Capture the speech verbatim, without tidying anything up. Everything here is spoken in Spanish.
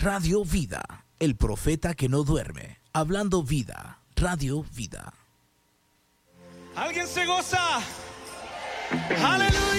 Radio Vida, el profeta que no duerme. Hablando vida, Radio Vida. ¿Alguien se goza? Aleluya.